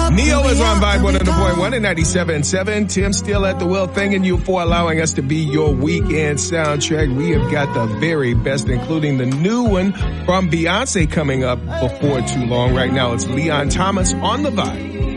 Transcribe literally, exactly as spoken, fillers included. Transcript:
Neo is on Vibe one hundred point one and ninety-seven point seven. Tim still at the wheel, thanking you for allowing us to be your weekend soundtrack. We have got the very best, including the new one from Beyonce coming up before too long. Right now, it's Leon Thomas on the Vibe.